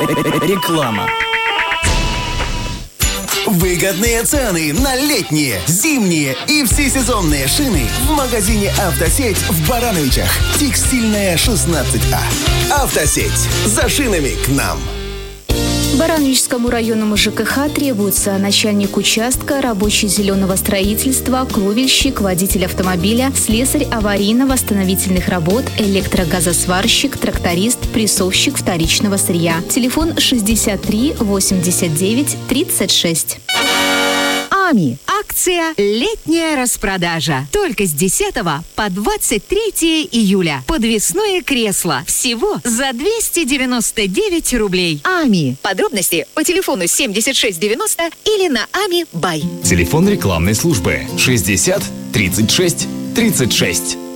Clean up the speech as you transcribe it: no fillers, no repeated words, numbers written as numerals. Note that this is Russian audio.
Реклама. Выгодные цены на летние, зимние и всесезонные шины в магазине «Автосеть» в Барановичах. Текстильная, 16А. «Автосеть». За шинами к нам. Барановичскому районному ЖКХ требуется начальник участка, рабочий зеленого строительства, кровельщик, водитель автомобиля, слесарь аварийно-восстановительных работ, электрогазосварщик, тракторист, прессовщик вторичного сырья. Телефон 63 89 36. АМИ. Акция «Летняя распродажа». Только с 10 по 23 июля. Подвесное кресло. Всего за 299 рублей. АМИ. Подробности по телефону 7690 или на АМИ Бай. Телефон рекламной службы 60 36 36.